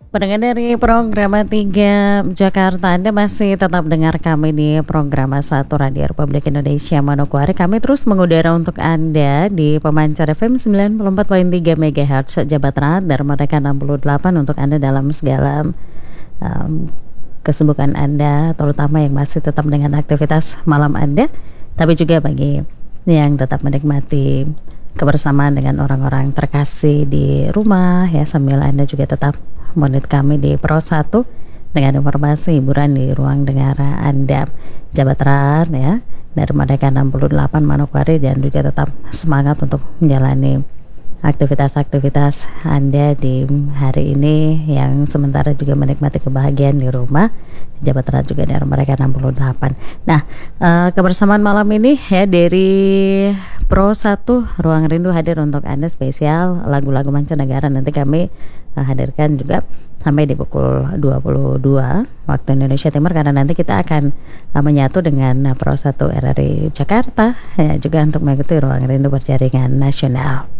Pendengar dari program 3 Jakarta, Anda masih tetap dengar kami di program 1 Radio Republik Indonesia Manokwari. Kami terus mengudara untuk Anda di pemancar FM 94.3 MHz Jabat Dharma Mereka 68 untuk Anda dalam segala kesibukan Anda, terutama yang masih tetap dengan aktivitas malam Anda, tapi juga bagi yang tetap menikmati kebersamaan dengan orang-orang terkasih di rumah ya, sambil Anda juga tetap menit kami di Pro 1 dengan informasi hiburan di ruang dengar Anda. Jabat Rat ya dari Merdeka 68 Manokwari, dan juga tetap semangat untuk menjalani aktivitas-aktivitas Anda di hari ini yang sementara juga menikmati kebahagiaan di rumah. Jabat Rat juga dari Merdeka 68. Nah, kebersamaan malam ini ya dari Pro 1 Ruang Rindu hadir untuk Anda spesial lagu-lagu mancanegara. Nanti kami hadirkan juga sampai di pukul 22 waktu Indonesia Timur, karena nanti kita akan menyatu dengan Pro 1 RRI Jakarta ya, juga untuk mengikuti Ruang Rindu berjaringan nasional.